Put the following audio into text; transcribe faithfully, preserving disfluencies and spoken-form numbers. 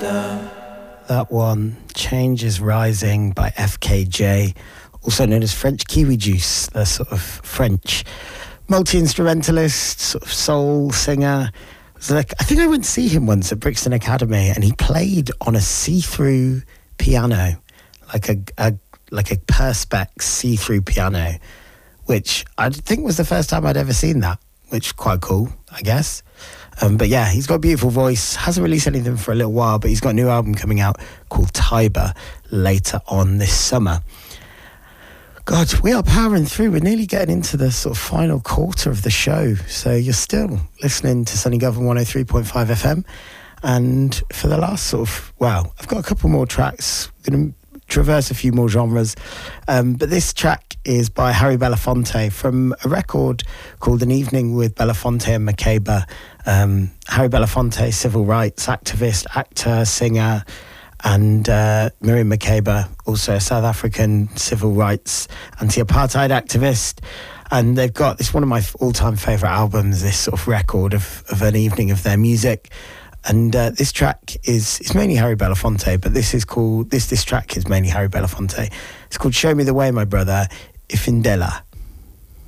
That one, Change is Rising by F K J, also known as French Kiwi Juice, the sort of French multi-instrumentalist, sort of soul singer. So like, I think I went to see him once at Brixton Academy, and he played on a see-through piano, like a, a like a Perspex see-through piano, which I think was the first time I'd ever seen that, which is quite cool, I guess. Um, but yeah, he's got a beautiful voice, hasn't released anything for a little while, but he's got a new album coming out called Tiber later on this summer. God, we are powering through. We're nearly getting into the sort of final quarter of the show. So you're still listening to Sunny Govan one oh three point five F M. And for the last sort of, wow, I've got a couple more tracks. I'm going to traverse a few more genres. Um, but this track is by Harry Belafonte from a record called An Evening with Belafonte and Makeba. Um, Harry Belafonte, civil rights activist, actor, singer, and uh, Miriam Makeba, also a South African civil rights anti-apartheid activist. And they've got this, one of my all-time favourite albums, this sort of record of, of an evening of their music. And uh, this track is it's mainly Harry Belafonte, but this is called, this this track is mainly Harry Belafonte. It's called Show Me the Way, My Brother, Ifindela.